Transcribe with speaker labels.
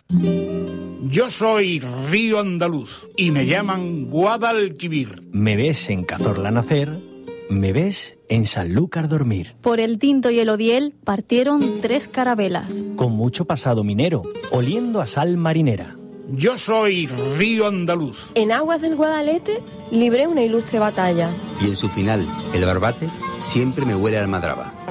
Speaker 1: Yo soy río andaluz y me llaman Guadalquivir.
Speaker 2: Me ves en Cazorla nacer, me ves en Sanlúcar dormir.
Speaker 3: Por el Tinto y el Odiel partieron 3 carabelas.
Speaker 2: Con mucho pasado minero, oliendo a sal marinera.
Speaker 1: Yo soy río andaluz.
Speaker 4: En aguas del Guadalete libré una ilustre batalla.
Speaker 5: Y en su final, el Barbate, siempre me huele a almadraba.